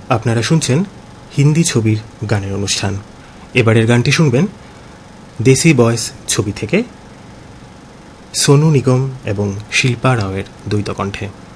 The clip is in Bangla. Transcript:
আপনারা শুনছেন হিন্দি ছবির গানের অনুষ্ঠান। এবারের গানটি শুনবেন দেশি বয়েস ছবি থেকে সোনু নিগম এবং শিল্পা রাওয়ের দ্বৈত কণ্ঠে।